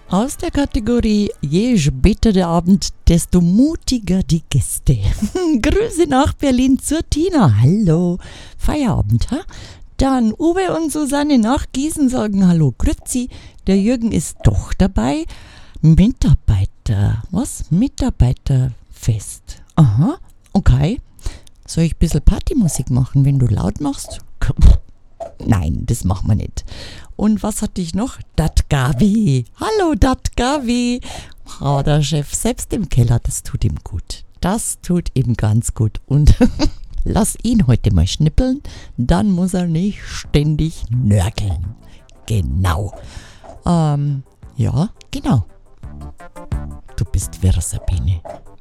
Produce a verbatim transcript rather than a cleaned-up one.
Aus der Kategorie Je später der Abend, desto mutiger die Gäste. Grüße nach Berlin zur Tina. Hallo. Feierabend, ha? Dann Uwe und Susanne nach Gießen sagen Hallo, grüezi. Der Jürgen ist doch dabei. Mitarbeiter. Was? Mitarbeiterfest. Aha, okay. Soll ich ein bisschen Partymusik machen, wenn du laut machst? Nein, das machen wir nicht. Und was hatte ich noch? Dat Gavi. Hallo, Dat Gavi. Oh, der Chef selbst im Keller, das tut ihm gut. Das tut ihm ganz gut. Und lass ihn heute mal schnippeln, dann muss er nicht ständig nörgeln. Genau. Ähm, ja, genau. Du bist wirr, Sabine.